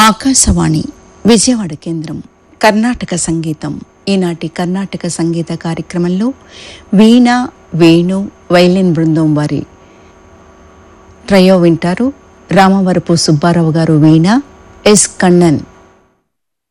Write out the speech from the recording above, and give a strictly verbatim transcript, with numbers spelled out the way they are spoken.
ఆకాశవాణి విజయవాడ కేంద్రం కర్ణాటక సంగీతం. ఈనాటి కర్ణాటక సంగీత కార్యక్రమంలో వీణ, వేణు, వైలిన్ బృందం వారి ట్రయో వింటారు. రామవరపు సుబ్బారావు గారు వీణ, ఎస్ కన్నన్